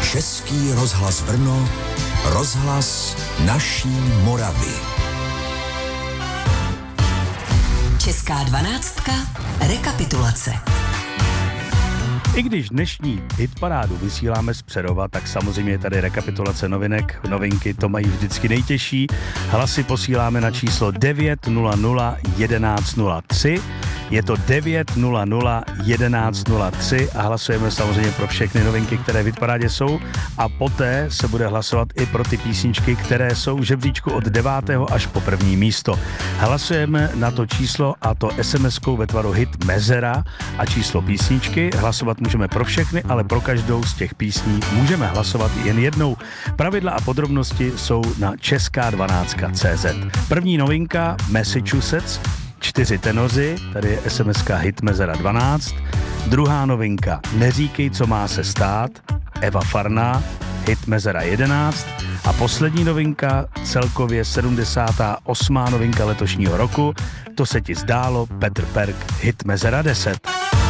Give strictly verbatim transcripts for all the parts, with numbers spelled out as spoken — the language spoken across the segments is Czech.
Český rozhlas Brno, rozhlas naší Moravy. Česká dvanáctka, rekapitulace. I když dnešní hitparádu vysíláme z Přerova, tak samozřejmě je tady rekapitulace novinek. Novinky to mají vždycky nejtěžší. Hlasy posíláme na číslo devět nula nula jedenáct nula tři. Je to devět nula nula jedenáct nula tři a hlasujeme samozřejmě pro všechny novinky, které v hitparádě jsou, a poté se bude hlasovat i pro ty písničky, které jsou v žebříčku od devátého až po první místo. Hlasujeme na to číslo, a to es em eskou ve tvaru hit mezera a číslo písničky. Hlasovat můžeme pro všechny, ale pro každou z těch písní můžeme hlasovat jen jednou. Pravidla a podrobnosti jsou na česká dvanáctka tečka cé zet. První novinka Massachusetts, čtyři tenoři, tady je es em eska hit mezera dvanáct. Druhá novinka Neříkej, co má se stát, Eva Farná, hit mezera jedenáct. A poslední novinka, celkově sedmdesátá osmá novinka letošního roku, To se ti zdálo, Petr Perk, hit mezera deset.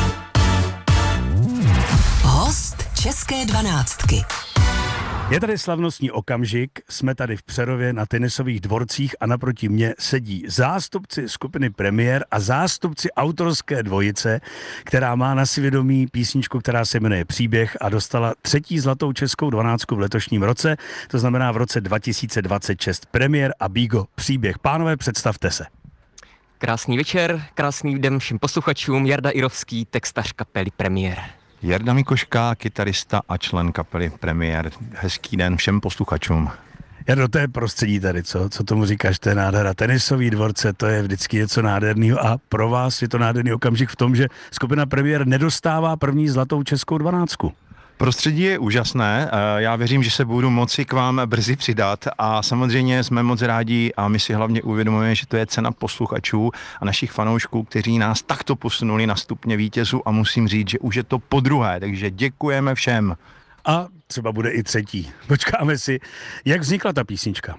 Host České dvanáctky. Je tady slavnostní okamžik, jsme tady v Přerově na tenisových dvorcích a naproti mně sedí zástupci skupiny Premiér a zástupci autorské dvojice, která má na svědomí písničku, která se jmenuje Příběh a dostala třetí zlatou českou dvanáctku v letošním roce, to znamená v roce dva tisíce dvacet šest. Premiér a Bígo, Příběh. Pánové, představte se. Krásný večer, krásný den všem posluchačům, Jarda Irovský, textař kapely Premiér. Jarda Mikoška, kytarista a člen kapely Premiér. Hezký den všem posluchačům. Jardo, to je prostředí tady, co? Co tomu říkáš, to je nádhera. Tenisový dvorce, to je vždycky něco nádherného a pro vás je to nádherný okamžik v tom, že skupina Premiér nedostává první zlatou českou dvanáctku. Prostředí je úžasné, já věřím, že se budu moci k vám brzy přidat a samozřejmě jsme moc rádi a my si hlavně uvědomujeme, že to je cena posluchačů a našich fanoušků, kteří nás takto posunuli na stupně vítězů a musím říct, že už je to podruhé, takže děkujeme všem. A třeba bude i třetí. Počkáme si, jak vznikla ta písnička.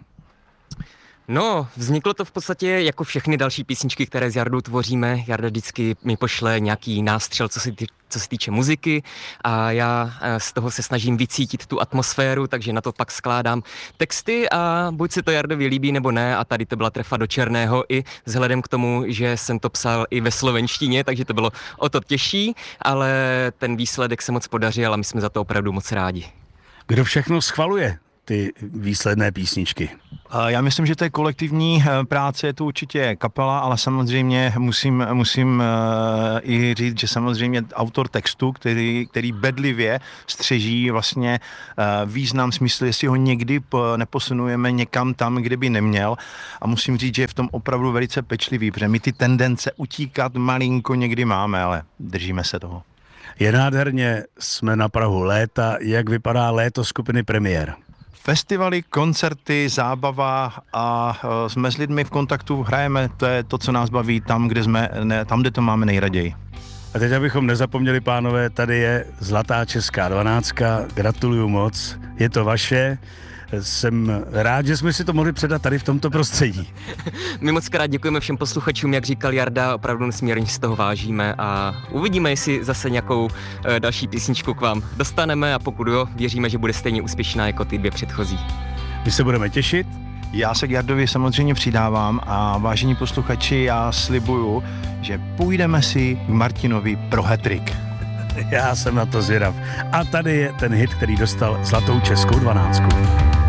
No, vzniklo to v podstatě jako všechny další písničky, které s Jardou tvoříme. Jarda vždycky mi pošle nějaký nástřel, co se, tý, co se týče muziky, a já z toho se snažím vycítit tu atmosféru, takže na to pak skládám texty a buď se to Jardovi líbí nebo ne, a tady to byla trefa do černého i vzhledem k tomu, že jsem to psal i ve slovenštině, takže to bylo o to těžší, ale ten výsledek se moc podařil a my jsme za to opravdu moc rádi. Kdo všechno schvaluje ty výsledné písničky? Já myslím, že to je kolektivní práce, je to určitě kapela, ale samozřejmě musím, musím i říct, že samozřejmě autor textu, který, který bedlivě střeží vlastně význam, smysl, jestli ho někdy neposunujeme někam tam, kde by neměl, a musím říct, že je v tom opravdu velice pečlivý, protože my ty tendence utíkat malinko někdy máme, ale držíme se toho. Je nádherně, jsme na prahu léta. Jak vypadá léto skupiny Premiér? Festivaly, koncerty, zábava a jsme s lidmi v kontaktu, hrajeme, to je to, co nás baví tam, kde jsme, ne, tam, kde to máme nejraději. A teď, abychom nezapomněli, pánové, tady je zlatá česká dvanáctka, gratuluju moc, je to vaše. Jsem rád, že jsme si to mohli předat tady v tomto prostředí. My moc krát děkujeme všem posluchačům, jak říkal Jarda, opravdu nesmírně z toho vážíme a uvidíme, jestli zase nějakou e, další písničku k vám dostaneme, a pokud jo, věříme, že bude stejně úspěšná jako ty dvě předchozí. My se budeme těšit. Já se k Jardovi samozřejmě přidávám a vážení posluchači, já slibuju, že půjdeme si k Martinovi pro hat-trick. Já jsem na to zvědav. A tady je ten hit, který dostal zlatou českou dvanáctku.